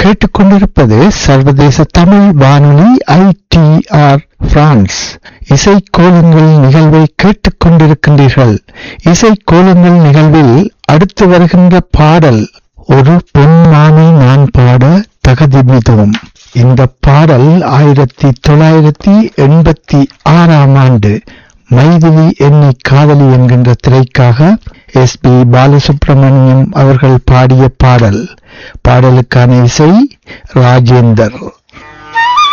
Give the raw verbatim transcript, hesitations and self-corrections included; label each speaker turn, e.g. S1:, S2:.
S1: கேட்டுக்கொண்டிருப்பது சர்வதேச தமிழ் வானொலி ஐ டி ஆர் பிரான்ஸ். இசைக்கோலங்கள் நிகழ்வை கேட்டுக்கொண்டிருக்கின்றீர்கள். இசைக்கோலங்கள் நிகழ்வில் அடுத்து வருகின்ற பாடல் ஒரு பெண்மானை நான் பாட தகதிமிதோம். இந்த பாடல் ஆயிரத்தி தொள்ளாயிரத்தி எண்பத்தி ஆறாம் ஆண்டு மைதிலி என்னை காதலி என்கின்ற திரைக்காக எஸ் பி பாலசுப்ரமணியம் அவர்கள் பாடிய பாடல். பாடலுக்கான இசை ராஜேந்தர்.